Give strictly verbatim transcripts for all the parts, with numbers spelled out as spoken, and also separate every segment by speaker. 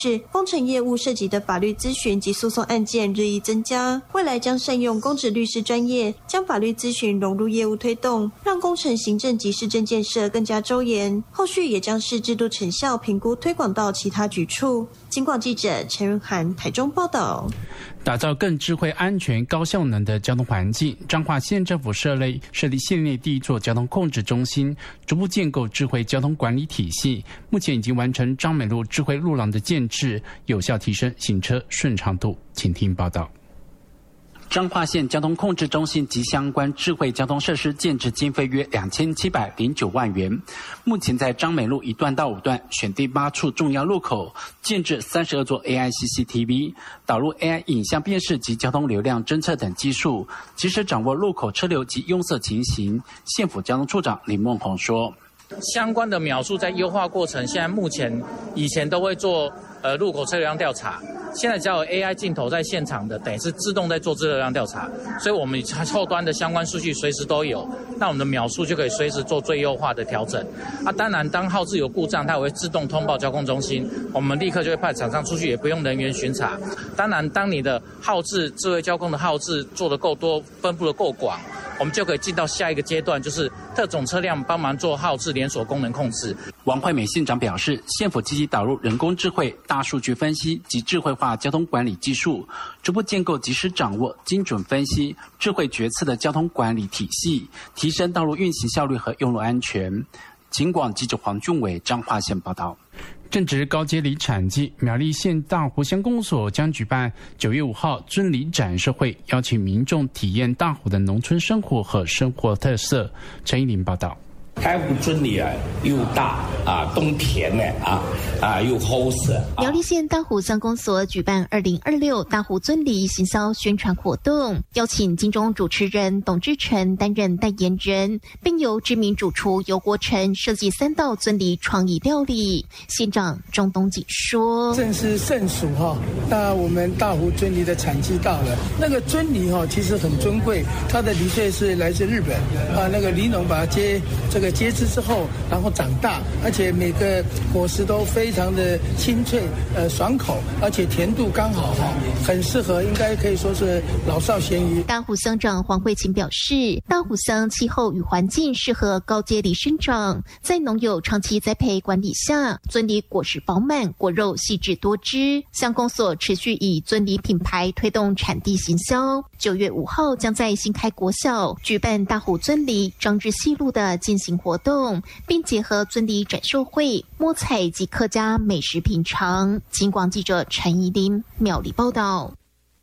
Speaker 1: 是工程业务涉及的法律咨询及诉讼案件日益增加，未来将善用公职律师专业，将法律咨询融入业务推动，让工程行政及市政建设更加周延。后续也将视制度成效评估推广到其他局处。警广记者陈润涵台中报道。
Speaker 2: 打造更智慧、安全、高效能的交通环境，彰化县政府设立设立县内第一座交通控制中心，逐步建构智慧交通管理体系。目前已经完成彰美路智慧路廊的建制，有效提升行车顺畅度。请听报道。彰化县交通控制中心及相关智慧交通设施建制经费约两千七百零九万元。目前在彰美路一段到五段选定八处重要路口，建制三十二座 A I C C T V， 导入 A I 影像辨识及交通流量侦测等技术，及时掌握路口车流及拥塞情形。县府交通处长林梦宏说：“
Speaker 3: 相关的描述在优化过程，现在目前以前都会做呃路口车流量调查。”现在只要有 A I 镜头在现场的，等于是自动在做车流量调查，所以我们后端的相关数据随时都有，那我们的秒数就可以随时做最优化的调整。啊，当然，当号志有故障，它也会自动通报交控中心，我们立刻就会派厂商出去，也不用人员巡查。当然，当你的号志智慧交控的号志做得够多，分布得够广，我们就可以进到下一个阶段，就是特种车辆帮忙做号志连锁功能控制。
Speaker 2: 王惠美县长表示，县府积极导入人工智慧、大数据分析及智慧化交通管理技术，逐步建构及时掌握、精准分析、智慧决策的交通管理体系，提升道路运行效率和用路安全。警广记者黄俊伟彰化县报道。正值高阶梨产季，苗栗县大湖乡公所将举办九月五号尊梨展示会，邀请民众体验大湖的农村生活和生活特色。陈依林报道。
Speaker 4: 大湖尊梨啊，又大啊，冬甜呢啊啊，又厚实。
Speaker 5: 苗栗县大湖乡公所举办二零二六大湖尊梨行销宣传活动，邀请金钟主持人董志成担任代言人，并由知名主厨游国成设计三道尊梨创意料理。县长钟东锦说：“
Speaker 6: 正是盛暑哈，那我们大湖尊梨的产季到了。那个尊梨哈，其实很尊贵，它的梨穗是来自日本啊，那个梨农把它接这个。”结枝之后，然后长大，而且每个果实都非常的清脆，呃，爽口，而且甜度刚好哈，很适合，应该可以说是老少咸宜。
Speaker 5: 大湖乡长黄慧琴表示，大湖乡气候与环境适合高阶梨生长，在农友长期栽培管理下，尊梨果实饱满，果肉细致多汁。乡公所持续以尊梨品牌推动产地行销，九月五号将在新开国小举办大湖尊梨张日西路的进行活动，并结合尊梨展售会、摸彩及客家美食品尝。警广记者陈怡琳苗栗报道。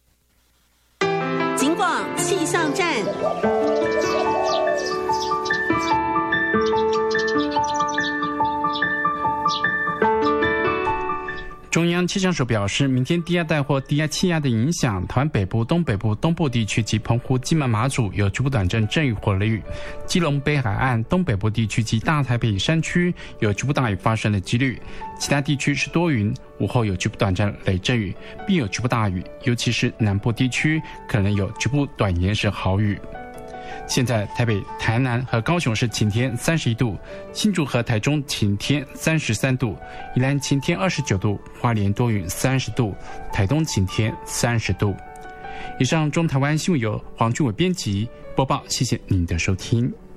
Speaker 7: 警广气象站。
Speaker 2: 中央气象署表示，明天低压带或低压气压的影响，台湾北部、东北部、东部地区及澎湖、金门、马祖有局部短暂阵雨或雷雨；基隆北海岸、东北部地区及大台北山区有局部大雨发生的几率。其他地区是多云，午后有局部短暂雷阵雨，并有局部大雨，尤其是南部地区可能有局部短延时豪雨。现在台北、台南和高雄是晴天三十一度，新竹和台中晴天三十三度，宜兰晴天二十九度，花莲多云三十度，台东晴天三十度。以上中台湾新闻由黄俊伟编辑播报，谢谢您的收听。